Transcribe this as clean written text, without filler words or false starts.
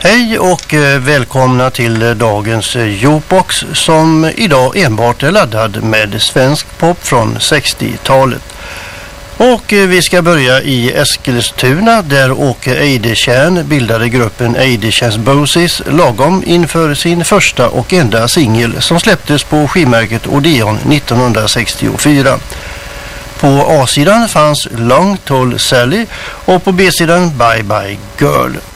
Hej och välkomna till dagens Jukebox som idag enbart är laddad med svensk pop från 60-talet. Och vi ska börja i Eskilstuna där Åke Eidetjärn bildade gruppen Eidetjärns Boses lagom inför sin första och enda singel som släpptes på skivmärket Odeon 1964. På A-sidan fanns Long Tall Sally och på B-sidan Bye Bye Girl.